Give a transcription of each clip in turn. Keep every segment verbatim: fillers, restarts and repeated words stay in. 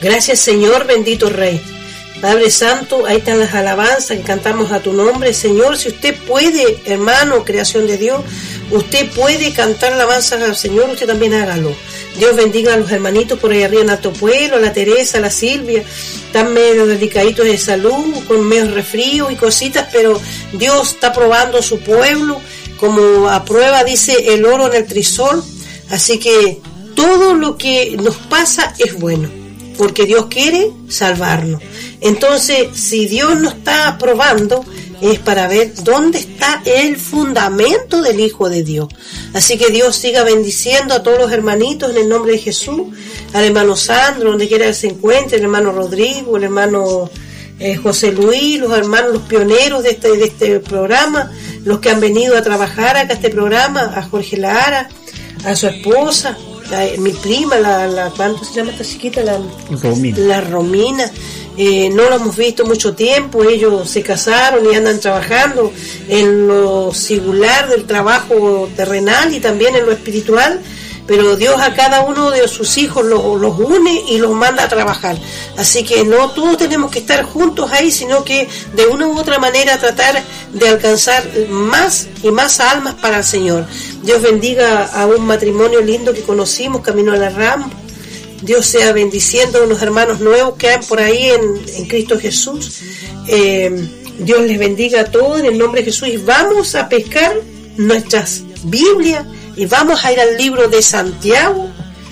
Gracias, Señor, bendito Rey. Padre Santo, ahí están las alabanzas que cantamos a tu nombre, Señor. Si usted puede, hermano, creación de Dios, usted puede cantar alabanzas al Señor, usted también hágalo. Dios bendiga a los hermanitos por ahí arriba en Alto Pueblo, a la Teresa, a la Silvia, están medio delicaditos de salud, con medio resfrío y cositas, pero Dios está probando a su pueblo, como a prueba dice el oro en el crisol. Así que todo lo que nos pasa es bueno, porque Dios quiere salvarnos. Entonces, si Dios nos está probando, es para ver dónde está el fundamento del Hijo de Dios. Así que Dios siga bendiciendo a todos los hermanitos en el nombre de Jesús, al hermano Sandro, donde quiera que se encuentre, el hermano Rodrigo, el hermano eh, José Luis, los hermanos, los pioneros de este, de este programa, los que han venido a trabajar acá a este programa, a Jorge Lara, a su esposa, la, mi prima, la, la ¿cuánto se llama esta chiquita? La Romina. La Romina. Eh, no lo hemos visto mucho tiempo, ellos se casaron y andan trabajando en lo singular del trabajo terrenal y también en lo espiritual, pero Dios a cada uno de sus hijos los, los une y los manda a trabajar. Así que no todos tenemos que estar juntos ahí, sino que de una u otra manera tratar de alcanzar más y más almas para el Señor. Dios bendiga a un matrimonio lindo que conocimos, camino a la Ram. Dios sea bendiciendo a unos hermanos nuevos que hay por ahí en, en Cristo Jesús. Eh, Dios les bendiga a todos en el nombre de Jesús. Y vamos a pescar nuestras Biblias y vamos a ir al libro de Santiago.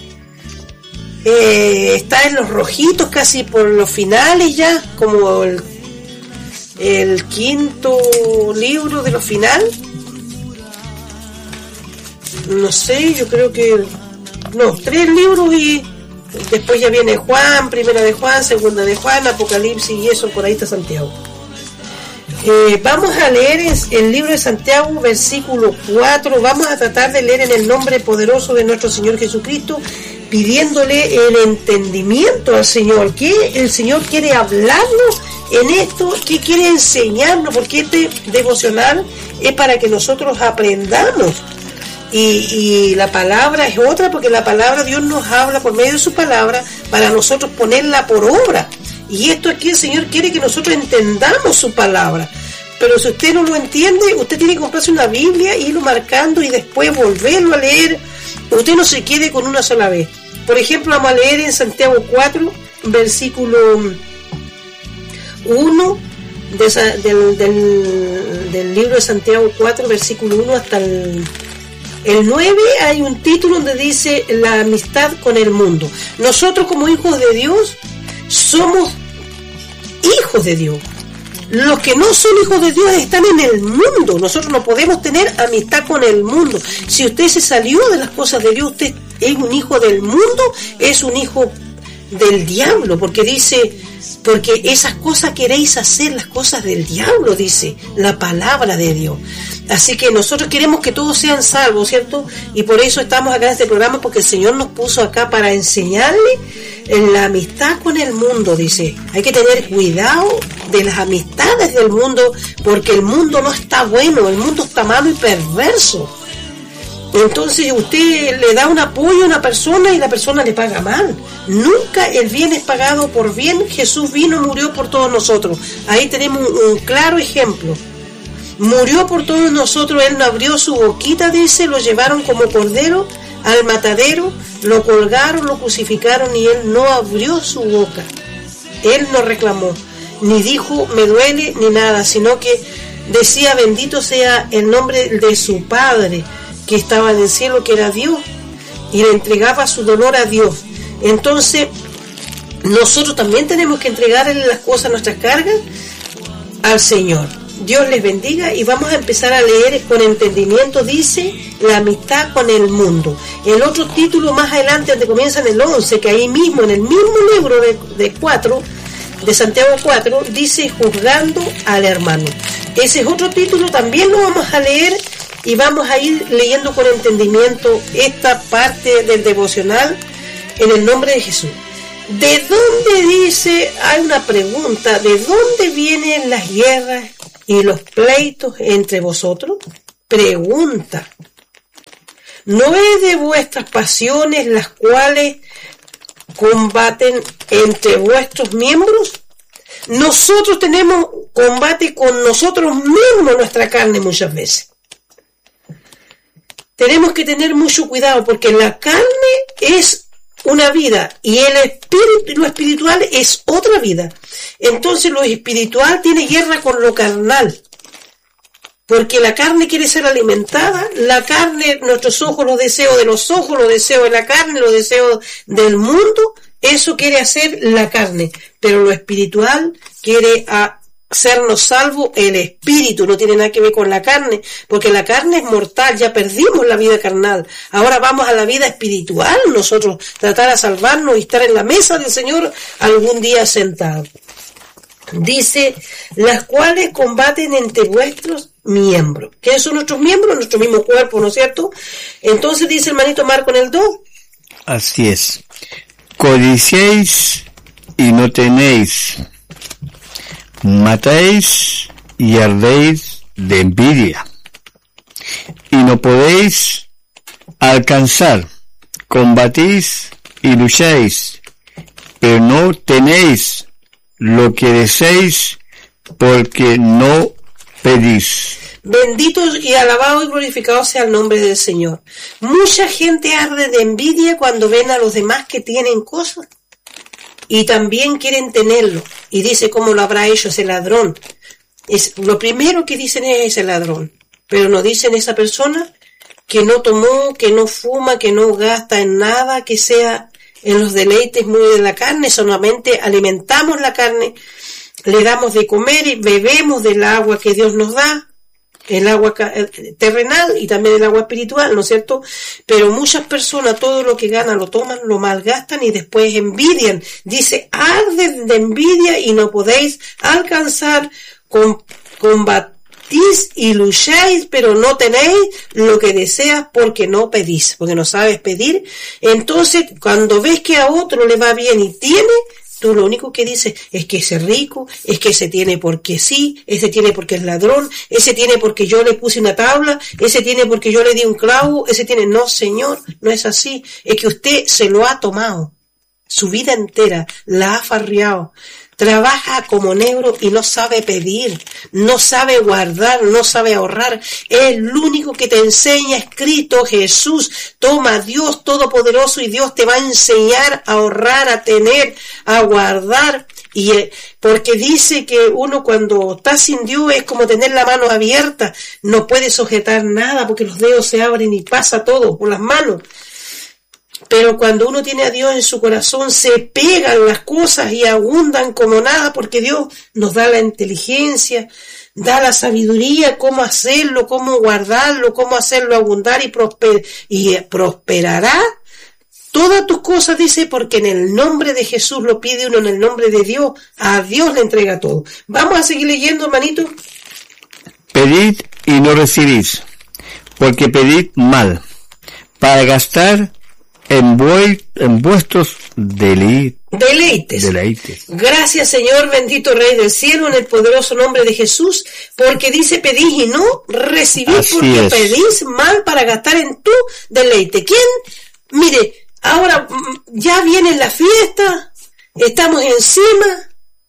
Eh, está en los rojitos, casi por los finales ya, como el, el quinto libro de los finales. No sé, yo creo que... No, tres libros y... Después ya viene Juan, primera de Juan, segunda de Juan, Apocalipsis y eso, por ahí está Santiago. Eh, vamos a leer el libro de Santiago, versículo cuatro. Vamos a tratar de leer en el nombre poderoso de nuestro Señor Jesucristo, pidiéndole el entendimiento al Señor. ¿Qué el Señor quiere hablarnos en esto? ¿Qué quiere enseñarnos? Porque este devocional es para que nosotros aprendamos. Y, y la palabra es otra, porque la palabra Dios nos habla por medio de su palabra para nosotros ponerla por obra. Y esto aquí el Señor quiere que nosotros entendamos su palabra. Pero si usted no lo entiende, usted tiene que comprarse una Biblia, irlo marcando y después volverlo a leer. Usted no se quede con una sola vez. Por ejemplo, vamos a leer en Santiago cuatro, versículo uno, de esa, del, del, del libro de Santiago cuatro, versículo uno hasta el... El nueve hay un título donde dice la amistad con el mundo. Nosotros como hijos de Dios somos hijos de Dios. Los que no son hijos de Dios están en el mundo. Nosotros no podemos tener amistad con el mundo. Si usted se salió de las cosas de Dios, usted es un hijo del mundo, es un hijo del diablo, porque dice, porque esas cosas queréis hacer, las cosas del diablo, dice la palabra de Dios. Así que nosotros queremos que todos sean salvos, ¿cierto? Y por eso estamos acá en este programa, porque el Señor nos puso acá para enseñarle en la amistad con el mundo, dice. Hay que tener cuidado de las amistades del mundo, porque el mundo no está bueno, el mundo está malo y perverso. Entonces usted le da un apoyo a una persona y la persona le paga mal. Nunca el bien es pagado por bien. Jesús vino y murió por todos nosotros. Ahí tenemos un, un claro ejemplo. Murió por todos nosotros, Él no abrió su boquita, dice, lo llevaron como cordero al matadero, lo colgaron, lo crucificaron y Él no abrió su boca. Él no reclamó, ni dijo me duele, ni nada, sino que decía bendito sea el nombre de su Padre, que estaba en el cielo, que era Dios, y le entregaba su dolor a Dios. Entonces, nosotros también tenemos que entregarle las cosas, nuestras cargas, al Señor. Dios les bendiga y vamos a empezar a leer con entendimiento. Dice la amistad con el mundo. El otro título más adelante, donde comienza en el once, que ahí mismo, en el mismo libro de, de cuatro, de Santiago cuatro, dice juzgando al hermano. Ese es otro título, también lo vamos a leer y vamos a ir leyendo con entendimiento esta parte del devocional en el nombre de Jesús. ¿De dónde dice? Hay una pregunta, ¿de dónde vienen las guerras y los pleitos entre vosotros? Pregunta. ¿No es de vuestras pasiones las cuales combaten entre vuestros miembros? Nosotros tenemos combate con nosotros mismos, nuestra carne, muchas veces. Tenemos que tener mucho cuidado porque la carne es una vida y el espíritu, lo espiritual es otra vida. Entonces lo espiritual tiene guerra con lo carnal. Porque la carne quiere ser alimentada, la carne, nuestros ojos, los deseos de los ojos, los deseos de la carne, los deseos del mundo, eso quiere hacer la carne. Pero lo espiritual quiere hacernos salvos el espíritu, no tiene nada que ver con la carne, porque la carne es mortal, ya perdimos la vida carnal. Ahora vamos a la vida espiritual, nosotros tratar de salvarnos y estar en la mesa del Señor algún día sentados. Dice, las cuales combaten entre vuestros miembros. ¿Qué son nuestros miembros? Nuestro mismo cuerpo, ¿no es cierto? Entonces dice el hermanito Marco en el dos. Así es. Codiciéis y no tenéis. Matáis y ardéis de envidia. Y no podéis alcanzar. Combatís y lucháis, pero no tenéis lo que deseéis porque no pedís. Bendito y alabado y glorificado sea el nombre del Señor. Mucha gente arde de envidia cuando ven a los demás que tienen cosas y también quieren tenerlo. Y dice, ¿cómo lo habrá hecho ese ladrón? Es, lo primero que dicen es ese ladrón, pero no dicen esa persona que no tomó, que no fuma, que no gasta en nada, que sea en los deleites muy de la carne, solamente alimentamos la carne, le damos de comer y bebemos del agua que Dios nos da, el agua terrenal y también el agua espiritual, ¿no es cierto? Pero muchas personas todo lo que ganan lo toman, lo malgastan y después envidian. Dice, arden de envidia y no podéis alcanzar, con, combatís y lucháis, pero no tenéis lo que deseas porque no pedís, porque no sabes pedir. Entonces, cuando ves que a otro le va bien y tiene, tú lo único que dices es que ese rico, es que ese tiene porque sí, ese tiene porque es ladrón, ese tiene porque yo le puse una tabla, ese tiene porque yo le di un clavo, ese tiene... No, señor, no es así. Es que usted se lo ha tomado. Su vida entera la ha farreado. Trabaja como negro y no sabe pedir, no sabe guardar, no sabe ahorrar. Es el único que te enseña es Cristo Jesús. Toma a Dios Todopoderoso y Dios te va a enseñar a ahorrar, a tener, a guardar. Y eh, porque dice que uno cuando está sin Dios es como tener la mano abierta, no puede sujetar nada porque los dedos se abren y pasa todo por las manos. Pero cuando uno tiene a Dios en su corazón, se pegan las cosas y abundan como nada, porque Dios nos da la inteligencia, da la sabiduría, cómo hacerlo, cómo guardarlo, cómo hacerlo abundar y, prosper y prosperará todas tus cosas, dice, porque en el nombre de Jesús lo pide uno, en el nombre de Dios, a Dios le entrega todo. Vamos a seguir leyendo, hermanito. Pedid y no recibís, porque pedid mal, para gastar En, vuel, en vuestros deli, deleites. deleites. Gracias, Señor, bendito Rey del cielo, en el poderoso nombre de Jesús, porque dice pedís y no recibís, Así porque es. pedís mal para gastar en tu deleite. ¿Quién? Mire, ahora ya viene la fiesta, estamos encima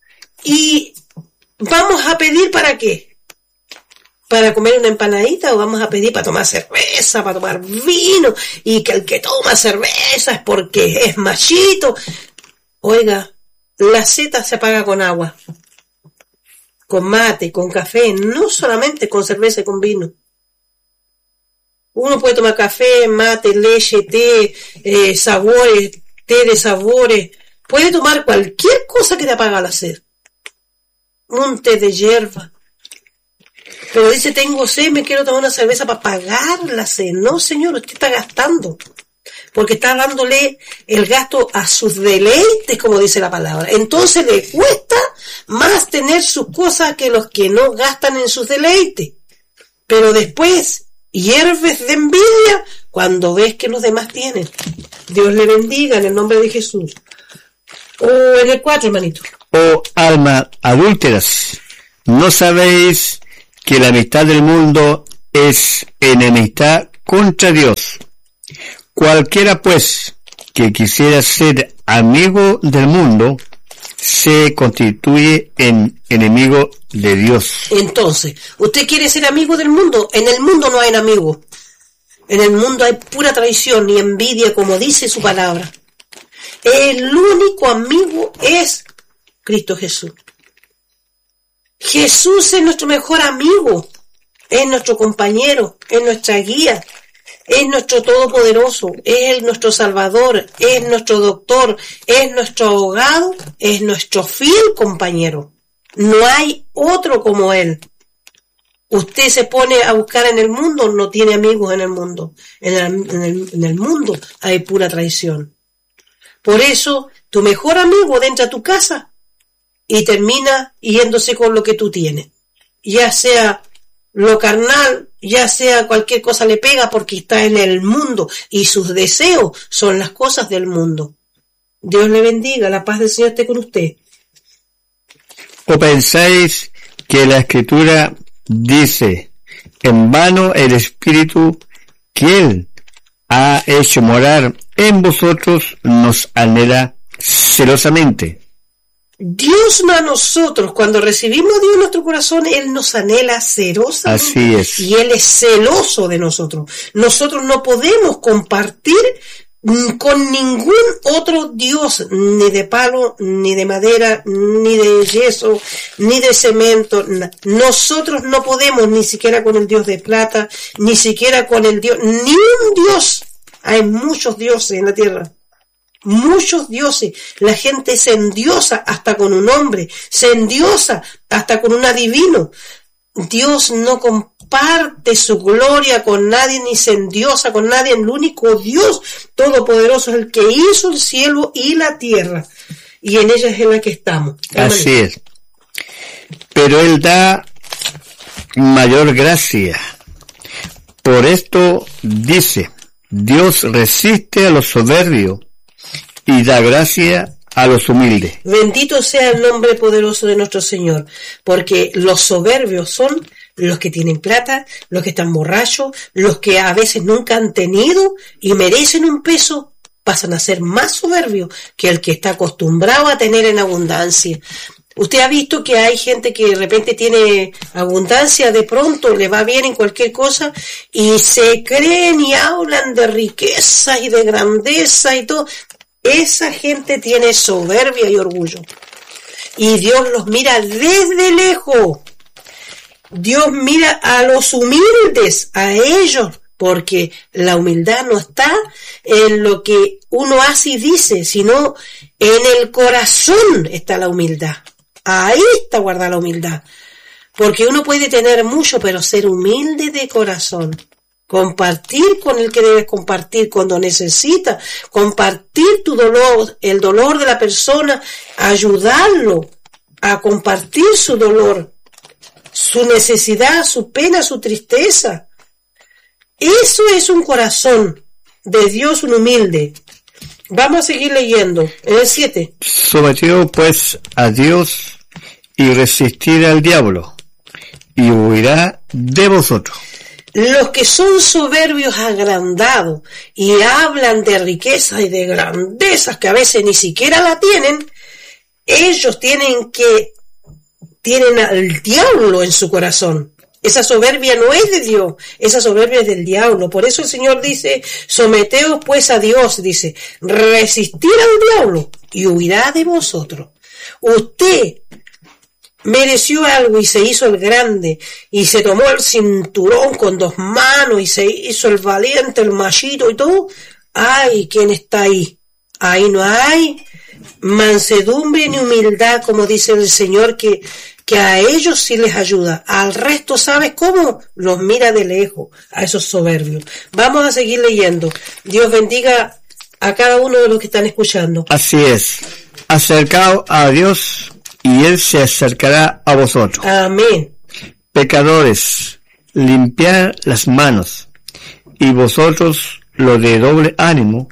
y vamos a pedir ¿para qué? ¿Para comer una empanadita o vamos a pedir para tomar cerveza, para tomar vino? Y que el que toma cerveza es porque es machito. Oiga, la seta se apaga con agua, con mate, con café, no solamente con cerveza y con vino. Uno puede tomar café, mate, leche, té, eh, sabores, té de sabores. Puede tomar cualquier cosa que te apaga la sed. Un té de hierba. Pero dice, tengo sed, me quiero tomar una cerveza para pagar la sed. No, señor, usted está gastando. Porque está dándole el gasto a sus deleites, como dice la palabra. Entonces le cuesta más tener sus cosas que los que no gastan en sus deleites. Pero después hierves de envidia cuando ves que los demás tienen. Dios le bendiga en el nombre de Jesús. O en el cuatro, hermanito. Oh, almas adúlteras, ¿no sabéis que la amistad del mundo es enemistad contra Dios? Cualquiera, pues, que quisiera ser amigo del mundo, se constituye en enemigo de Dios. Entonces, ¿usted quiere ser amigo del mundo? En el mundo no hay amigos. En el mundo hay pura traición y envidia, como dice su palabra. El único amigo es Cristo Jesús. Jesús es nuestro mejor amigo, es nuestro compañero, es nuestra guía, es nuestro todopoderoso, es nuestro salvador, es nuestro doctor, es nuestro abogado, es nuestro fiel compañero. No hay otro como él. Usted se pone a buscar en el mundo, no tiene amigos en el mundo. En el, en el, en el mundo hay pura traición. Por eso, tu mejor amigo entra a tu casa y termina yéndose con lo que tú tienes. Ya sea lo carnal, ya sea cualquier cosa le pega porque está en el mundo y sus deseos son las cosas del mundo. Dios le bendiga, la paz del Señor esté con usted. ¿O pensáis que la Escritura dice, en vano el Espíritu que Él ha hecho morar en vosotros nos anhela celosamente? Dios a nosotros, cuando recibimos a Dios en nuestro corazón, Él nos anhela celosamente. Así es. Y Él es celoso de nosotros. Nosotros no podemos compartir con ningún otro Dios, ni de palo, ni de madera, ni de yeso, ni de cemento. Nosotros no podemos ni siquiera con el Dios de plata, ni siquiera con el Dios, ni un Dios. Hay muchos dioses en la tierra. Muchos dioses. La gente se endiosa hasta con un hombre, se endiosa hasta con un adivino. Dios no comparte su gloria con nadie, ni se endiosa con nadie. El único Dios todopoderoso es el que hizo el cielo y la tierra, y en ella es en la que estamos. Así es. Pero Él da mayor gracia. Por esto dice, Dios resiste a los soberbios y da gracia a los humildes. Bendito sea el nombre poderoso de nuestro Señor, porque los soberbios son los que tienen plata, los que están borrachos, los que a veces nunca han tenido y merecen un peso, pasan a ser más soberbios que el que está acostumbrado a tener en abundancia. Usted ha visto que hay gente que de repente tiene abundancia, de pronto le va bien en cualquier cosa y se creen y hablan de riqueza y de grandeza y todo. Esa gente tiene soberbia y orgullo. Y Dios los mira desde lejos. Dios mira a los humildes, a ellos, porque la humildad no está en lo que uno hace y dice, sino en el corazón está la humildad. Ahí está guardada la humildad. Porque uno puede tener mucho, pero ser humilde de corazón. Compartir con el que debes compartir cuando necesita, compartir tu dolor, el dolor de la persona, ayudarlo a compartir su dolor, su necesidad, su pena, su tristeza. Eso es un corazón de Dios, un humilde. Vamos a seguir leyendo, en el siete. Someteos pues a Dios y resistid al diablo, y huirá de vosotros. Los que son soberbios agrandados y hablan de riquezas y de grandezas que a veces ni siquiera la tienen, ellos tienen que, tienen al diablo en su corazón. Esa soberbia no es de Dios, esa soberbia es del diablo. Por eso el Señor dice, someteos pues a Dios, dice, resistir al diablo y huirá de vosotros. Usted mereció algo y se hizo el grande y se tomó el cinturón con dos manos y se hizo el valiente, el machito y todo. Ay, ¿quién está ahí? Ahí no hay mansedumbre ni humildad, como dice el Señor, que, que a ellos sí les ayuda. Al resto, ¿sabes cómo? Los mira de lejos, a esos soberbios. Vamos a seguir leyendo. Dios bendiga a cada uno de los que están escuchando. Así es. Acercaos a Dios y Él se acercará a vosotros. Amén. Pecadores, limpiad las manos, y vosotros, los de doble ánimo,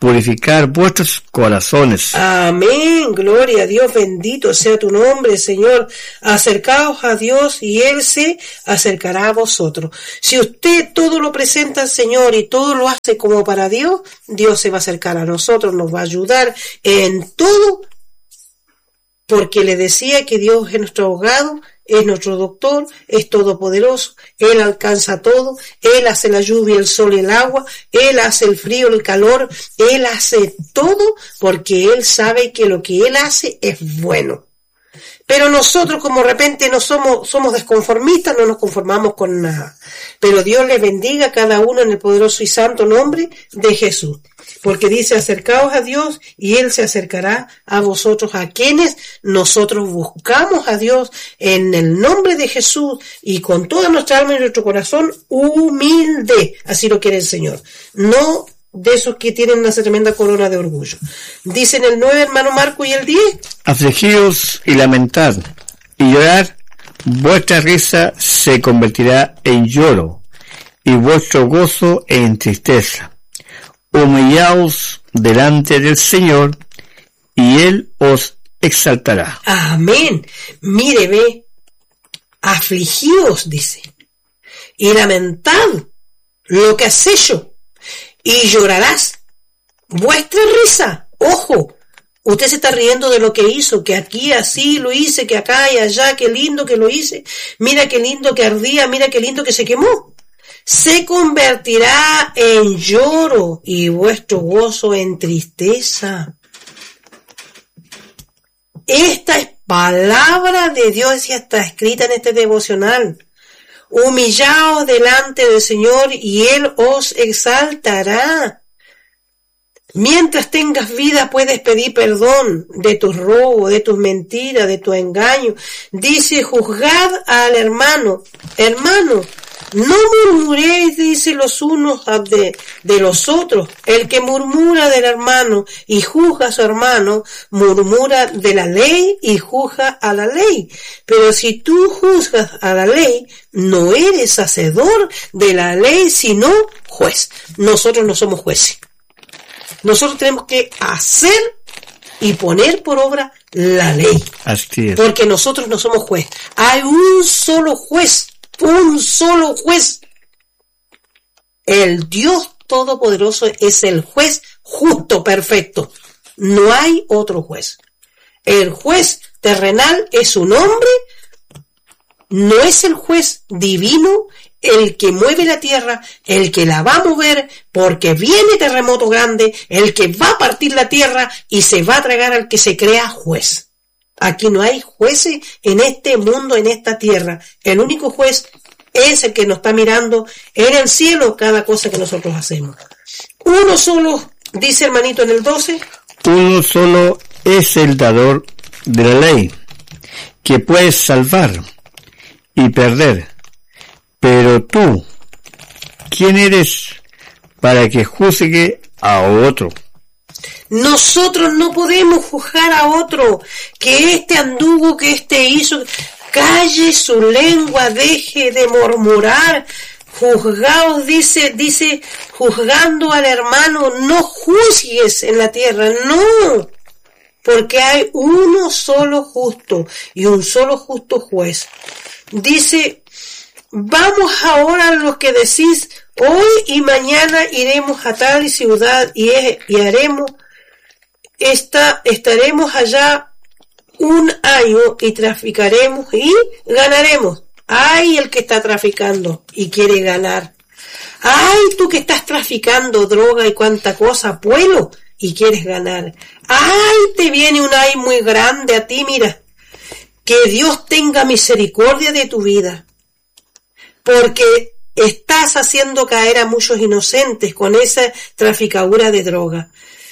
purificar vuestros corazones. Amén, gloria a Dios, bendito sea tu nombre, Señor. Acercaos a Dios y Él se acercará a vosotros. Si usted todo lo presenta al Señor y todo lo hace como para Dios, Dios se va a acercar a nosotros, nos va a ayudar en todo, porque le decía que Dios es nuestro abogado, es nuestro doctor, es todopoderoso, Él alcanza todo, Él hace la lluvia, el sol y el agua, Él hace el frío, el calor, Él hace todo porque Él sabe que lo que Él hace es bueno. Pero nosotros como de repente no somos, somos desconformistas, no nos conformamos con nada. Pero Dios les bendiga a cada uno en el poderoso y santo nombre de Jesús. Porque dice, acercaos a Dios y Él se acercará a vosotros, a quienes nosotros buscamos a Dios en el nombre de Jesús y con toda nuestra alma y nuestro corazón humilde. Así lo quiere el Señor. No de esos que tienen una tremenda corona de orgullo. Dice en el nueve, hermano Marco, y el diez. Afligíos y lamentad y llorad, vuestra risa se convertirá en lloro y vuestro gozo en tristeza. Humillaos delante del Señor y Él os exaltará. Amén. Mire, ve, afligíos, dice, y lamentad lo que has hecho, y llorarás vuestra risa. Ojo, usted se está riendo de lo que hizo, que aquí así lo hice, que acá y allá, qué lindo que lo hice, mira qué lindo que ardía, mira qué lindo que se quemó. Se convertirá en lloro y vuestro gozo en tristeza. Esta es palabra de Dios y está escrita en este devocional. Humillaos delante del Señor y Él os exaltará. Mientras tengas vida puedes pedir perdón de tus robos, de tus mentiras, de tu engaño. Dice, juzgad al hermano. Hermano, no murmuréis, dice, los unos de, de los otros. El que murmura del hermano y juzga a su hermano, murmura de la ley y juzga a la ley. Pero si tú juzgas a la ley, no eres hacedor de la ley, sino juez. Nosotros no somos jueces. Nosotros tenemos que hacer y poner por obra la ley. Así es. Porque nosotros no somos juez. Hay un solo juez. Un solo juez. El Dios Todopoderoso es el juez justo, perfecto. No hay otro juez. El juez terrenal es un hombre, no es el juez divino, el que mueve la tierra, el que la va a mover, porque viene terremoto grande, el que va a partir la tierra y se va a tragar al que se crea juez. Aquí no hay jueces en este mundo, en esta tierra. El único juez es el que nos está mirando en el cielo cada cosa que nosotros hacemos. Uno solo, dice hermanito en el doce. Uno solo es el dador de la ley, que puede salvar y perder. Pero tú, ¿quién eres para que juzgue a otro? Nosotros no podemos juzgar a otro, que este anduvo, que este hizo. Calle su lengua, deje de murmurar. Juzgaos, dice, dice, juzgando al hermano, no juzgues en la tierra, no, porque hay uno solo justo y un solo justo juez. Dice, vamos ahora a los que decís, hoy y mañana iremos a tal ciudad y, y haremos Esta, estaremos allá un año y traficaremos y ganaremos. Ay, el que está traficando y quiere ganar. Ay, tú que estás traficando droga y cuánta cosa, pueblo, y quieres ganar. Ay, te viene un ay muy grande a ti, mira. Que Dios tenga misericordia de tu vida. Porque estás haciendo caer a muchos inocentes con esa traficadura de droga.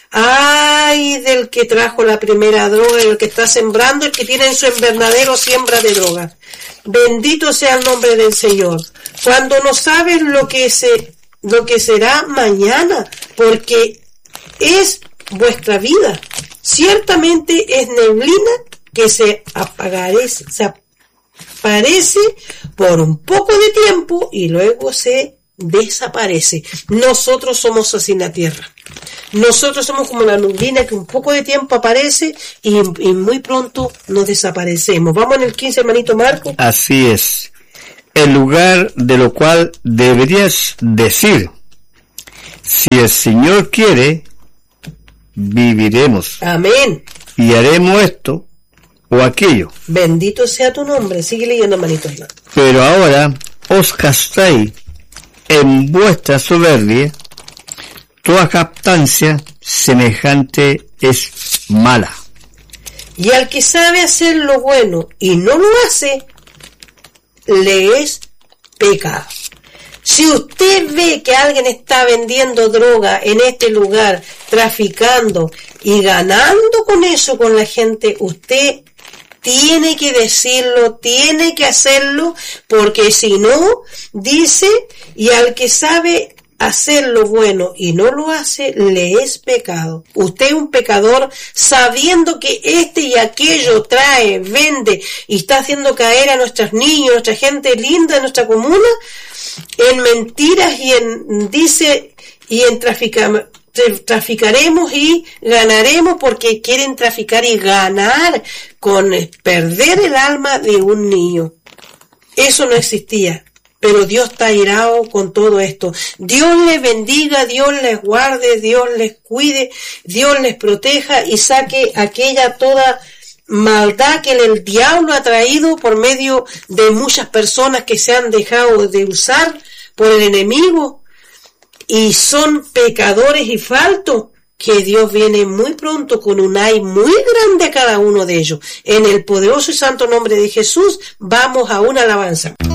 Ay, del que trajo la primera droga, el que está sembrando, el que tiene en su invernadero siembra de droga. Bendito sea el nombre del Señor. Cuando no sabes lo que se, lo que será mañana, porque es vuestra vida. Ciertamente es neblina que se aparece, se aparece por un poco de tiempo y luego se desaparece. Nosotros somos así en la tierra. Nosotros somos como la neblina que un poco de tiempo aparece y, y muy pronto nos desaparecemos. Vamos en el quince, hermanito Marco. Así es. El lugar de lo cual deberías decir, si el Señor quiere, viviremos. Amén. Y haremos esto o aquello. Bendito sea tu nombre. Sigue leyendo, hermanito. Pero ahora os gastáis en vuestra soberbia. Toda jactancia semejante es mala. Y al que sabe hacer lo bueno y no lo hace, le es pecado. Si usted ve que alguien está vendiendo droga en este lugar, traficando y ganando con eso con la gente, usted tiene que decirlo, tiene que hacerlo, porque si no, dice, y al que sabe hacer lo bueno y no lo hace, le es pecado. Usted es un pecador sabiendo que este y aquello trae, vende y está haciendo caer a nuestros niños, nuestra gente linda de nuestra comuna, en mentiras y en, dice, y en traficar, traficaremos y ganaremos, porque quieren traficar y ganar con perder el alma de un niño. Eso no existía. Pero Dios está airado con todo esto. Dios les bendiga, Dios les guarde, Dios les cuide, Dios les proteja y saque aquella toda maldad que el diablo ha traído por medio de muchas personas que se han dejado de usar por el enemigo y son pecadores y faltos, que Dios viene muy pronto con un ay muy grande a cada uno de ellos. En el poderoso y santo nombre de Jesús, vamos a una alabanza.